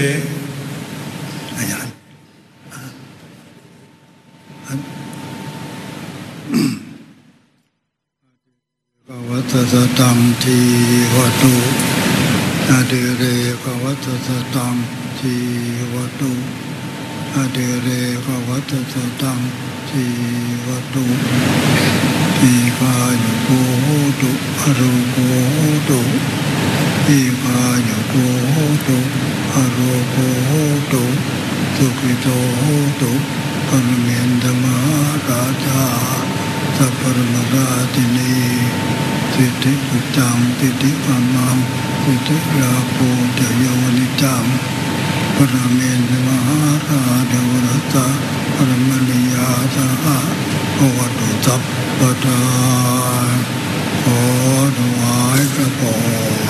อาจารย์ภวัตสตังทีวัตุอเดเรภวัตสตังทีวัตุอเดเรภวัตสตังทีวัตุอีกายุโกตุอรุโกตุอีกายุโกตุอรุโกตุสุขิโตตุปรเมนธมราชาสัพพะมราตินีสิทธิปุจจังสิทธิปัมมังสิทธิราโภจโยนิจังปรเมนธมราชวรตะปรมณียาสหะภวตุสัพพทาขอถวายพระพร